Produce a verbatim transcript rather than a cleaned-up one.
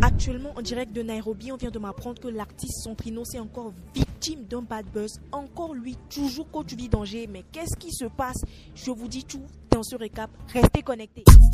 Actuellement, en direct de Nairobi, on vient de m'apprendre que l'artiste Centrino est encore victime d'un bad buzz. Encore lui, toujours coach du danger. Mais qu'est-ce qui se passe? Je vous dis tout dans ce récap. Restez connectés.